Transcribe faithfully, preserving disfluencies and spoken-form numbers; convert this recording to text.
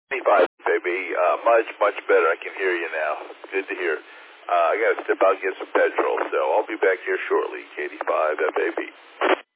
twenty-five, baby. Uh, much, much better. I can hear you now. Good to hear. Uh, I got to step out and get some petrol, so I'll be back here shortly. K D five, F A B.